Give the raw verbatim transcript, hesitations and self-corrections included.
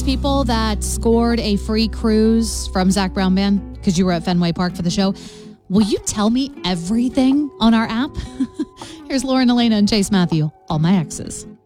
people that scored a free cruise from Zach Brown Band because you were at Fenway Park for the show, will you tell me everything on our app? Here's Lauren, Elena, and Chase Matthew, All My Exes.